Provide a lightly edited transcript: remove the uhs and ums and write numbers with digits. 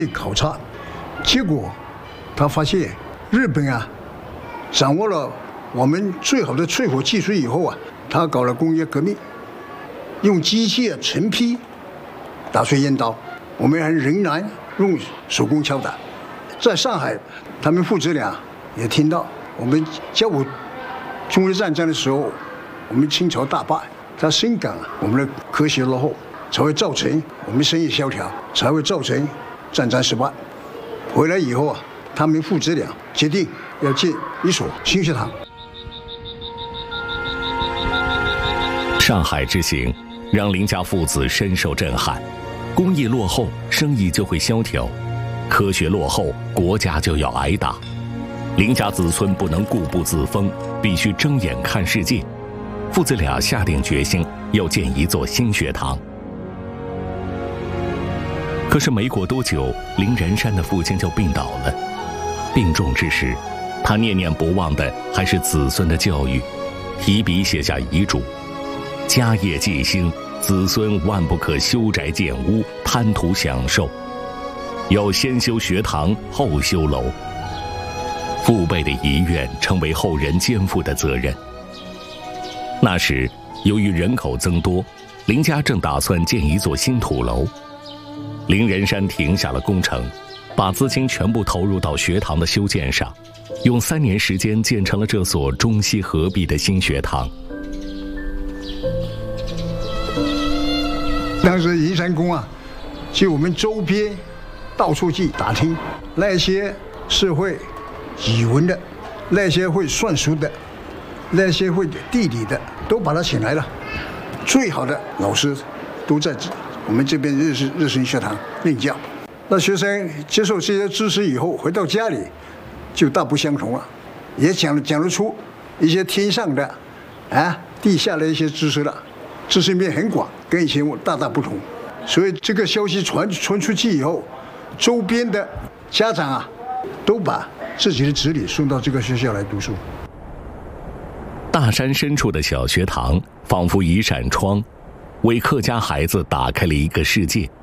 考察，结果他发现日本啊掌握了我们最好的淬火技术以后啊，他搞了工业革命，用机械成批打碎烟刀，我们还仍然用手工敲打。在上海，他们父子俩也听到我们甲午中日战争的时候，我们清朝大败，他深感我们的科学落后，才会造成我们生意萧条，才会造成战争失败。回来以后啊，他们父子俩决定要建一所新学堂。 上海之行让林家父子深受震撼，工艺落后，生意就会萧条；科学落后，国家就要挨打。林家子孙不能固步自封，必须睁眼看世界。父子俩下定决心要建一座新学堂。可是没过多久，林仁山的父亲就病倒了。病重之时，他念念不忘的还是子孙的教育，提笔写下遗嘱：家业继兴，子孙万不可修宅建屋，贪图享受，要先修学堂，后修楼。父辈的遗愿成为后人肩负的责任。那时，由于人口增多，林家正打算建一座新土楼。林仁山停下了工程，把资金全部投入到学堂的修建上，用3年时间建成了这所中西合璧的新学堂。 当时银山宫啊，就我们周边到处去打听，那些是会语文的，那些会算术的，那些会地理的，都把他请来了。最好的老师都在我们这边日升学堂任教。那学生接受这些知识以后，回到家里就大不相同了，也讲得出一些天上的地下的一些知识了，知识面很广，跟以前大不同。所以这个消息传出去以后，周边的家长啊，都把自己的子女送到这个学校来读书。 大山深处的小学堂，仿佛一扇窗，为客家孩子打开了一个世界。